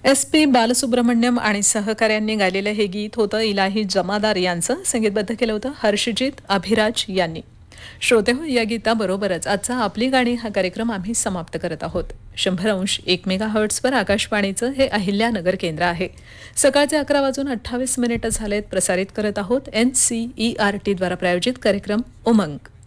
SP Balasubramaniam आणि सहकाऱ्यांनी गायलेलं हे गीत होतं इलाही जमादार यांचं. संगीतबद्ध केलं होतं हर्षजित अभिराज यांनी. श्रोते हो, या गीताबरोबरच आजचा आपली गाणी हा कार्यक्रम आम्ही समाप्त करत आहोत. 100.1 मेगाहर्ट्झवर आकाशवाणीचं हे अहिल्यानगर केंद्र आहे. सकाळचे 11:28 झालेत. प्रसारित करत आहोत NCERT द्वारा प्रायोजित कार्यक्रम उमंग.